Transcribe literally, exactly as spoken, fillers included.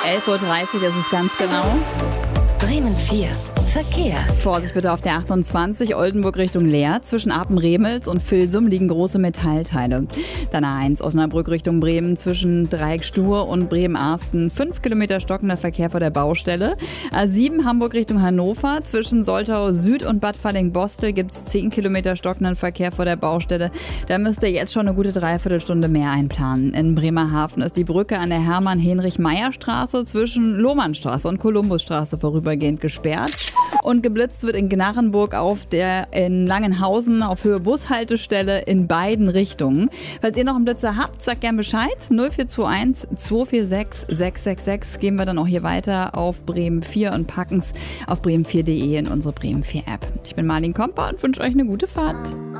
elf Uhr dreißig ist es ganz genau. Bremen vier. Verkehr. Vorsicht bitte auf der achtundzwanzig, Oldenburg Richtung Leer. Zwischen Apen-Remels und Vilsum liegen große Metallteile. Dann A eins, Osnabrück Richtung Bremen zwischen Dreieck-Stur und Bremen-Arsten. fünf Kilometer stockender Verkehr vor der Baustelle. A sieben, Hamburg Richtung Hannover. Zwischen Soltau Süd und Bad Falling-Bostel gibt es zehn Kilometer stockenden Verkehr vor der Baustelle. Da müsst ihr jetzt schon eine gute Dreiviertelstunde mehr einplanen. In Bremerhaven ist die Brücke an der Hermann-Henrich-Meyer-Straße zwischen Lohmannstraße und Kolumbusstraße vorübergehend gesperrt. Und geblitzt wird in Gnarrenburg auf der in Langenhausen auf Höhe Bushaltestelle in beiden Richtungen. Falls ihr noch einen Blitzer habt, sagt gerne Bescheid. null vier zwei eins zwei vier sechs sechs sechs sechs gehen wir dann auch hier weiter auf Bremen vier und packen es auf bremen vier punkt de in unsere Bremen vier App. Ich bin Marlin Komper und wünsche euch eine gute Fahrt.